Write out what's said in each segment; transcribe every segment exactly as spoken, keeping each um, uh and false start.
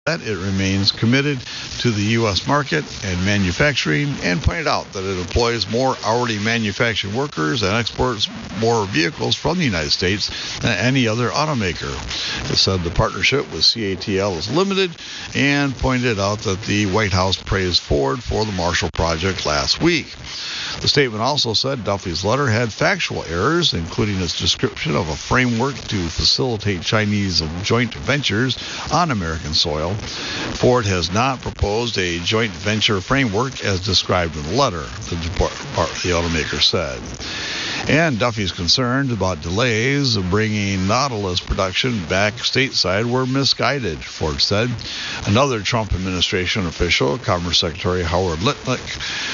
that it remains committed to the U S market and manufacturing, and pointed out that it employs more hourly manufacturing workers and exports more vehicles from the United States than any other automaker. It said the partnership with C A T L is limited and pointed out that the White House praised Ford for the Marshall Project last week. The statement also said Duffy's letter had factual errors, including its description of a framework to facilitate Chinese joint ventures on American soil. Ford has not proposed a joint venture framework as described in the letter, the, the automaker said. And Duffy's concerned about delays of bringing Nautilus production back stateside were misguided, Ford said. Another Trump administration official, Commerce Secretary Howard Lutnick,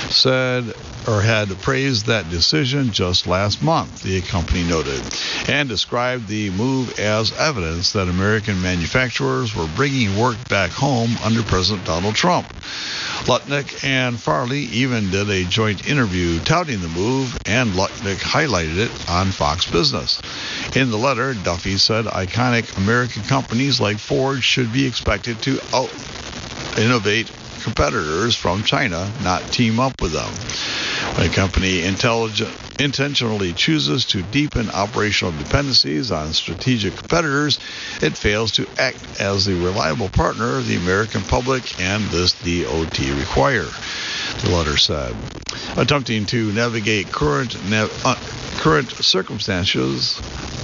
said or had praised that decision just last month, the company noted, and described the move as evidence that American manufacturers were bringing work back home under President Donald Trump. Lutnick and Farley even did a joint interview touting the move, and Lutnick highlighted it on Fox Business. In the letter, Duffy said iconic American companies like Ford should be expected to out-innovate competitors from China, not team up with them. When a company intentionally chooses to deepen operational dependencies on strategic competitors, it fails to act as the reliable partner the American public and this D O T require, the letter said. Attempting to navigate current nav- uh, current circumstances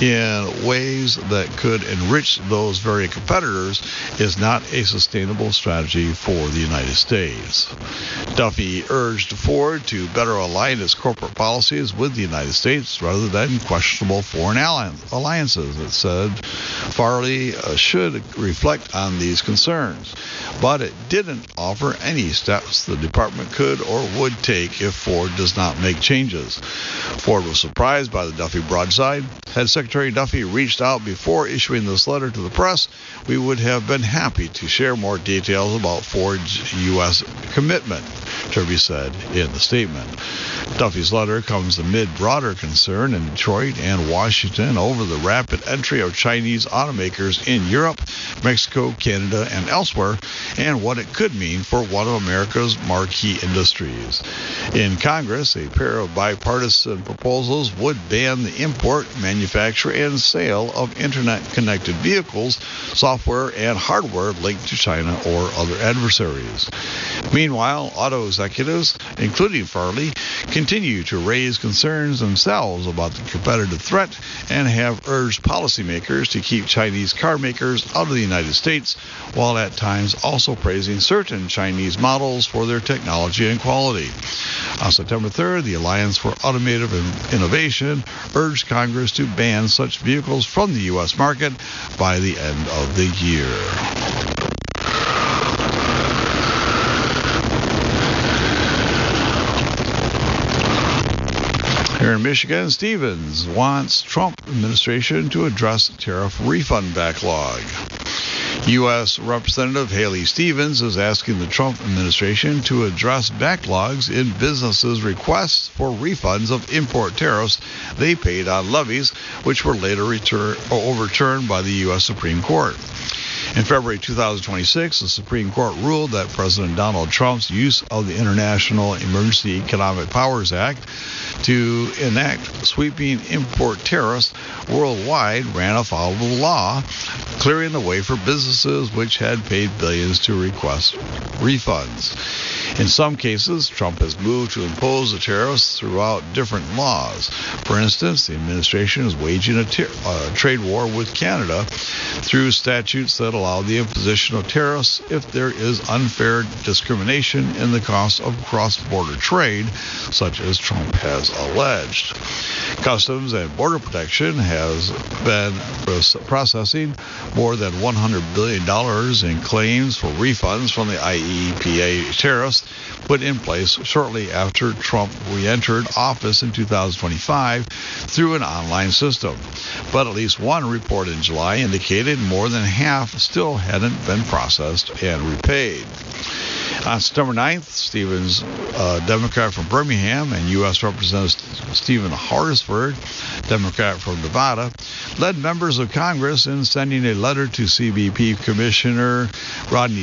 in ways that could enrich those very competitors is not a sustainable strategy for the United States. Duffy urged Ford to better align its corporate policies with the United States rather than questionable foreign alliances. It said Farley uh, should reflect on these concerns, but it didn't offer any steps the department could or would take if Ford does not make changes. Ford was surprised by the Duffy broadside. Had Secretary Duffy reached out before issuing this letter to the press, we would have been happy to share more details about Ford's U S commitment, Turvey said in the statement. Duffy's letter comes amid broader concern in Detroit and Washington over the rapid entry of Chinese automakers in Europe, Mexico, Canada, and elsewhere, and what it could mean for one of America's marquee industries. In Congress, a pair of bipartisan proposals would ban the import, manufacture, and sale of Internet-connected vehicles, software, and hardware linked to China or other adversaries. Meanwhile, auto executives, including Farley, continue to raise concerns themselves about the competitive threat and have urged policymakers to keep Chinese car makers out of the United States, while at times also praising certain Chinese models for their technology and quality. On September third, the Alliance for Automotive Innovation urged Congress to ban such vehicles from the U S market by the end of the year. Here in Michigan, Stevens wants Trump administration to address tariff refund backlog. U S. Representative Haley Stevens is asking the Trump administration to address backlogs in businesses' requests for refunds of import tariffs they paid on levies, which were later return, or overturned by the U S. Supreme Court. In February two thousand twenty-six, the Supreme Court ruled that President Donald Trump's use of the International Emergency Economic Powers Act to enact sweeping import tariffs worldwide ran afoul of the law, clearing the way for businesses which had paid billions to request refunds. In some cases, Trump has moved to impose the tariffs throughout different laws. For instance, the administration is waging a ter- uh, trade war with Canada through statutes that allow the imposition of tariffs if there is unfair discrimination in the cost of cross-border trade, such as Trump has alleged. Customs and Border Protection has been processing more than one hundred billion dollars in claims for refunds from the I E E A tariffs put in place shortly after Trump re-entered office in two thousand twenty-five through an online system. But at least one report in July indicated more than half still hadn't been processed and repaid. On September ninth, Stevens, uh, Democrat from Birmingham, and U S Representative Stephen Horsford, Democrat from Nevada, led members of Congress in sending a letter to C B P Commissioner Rodney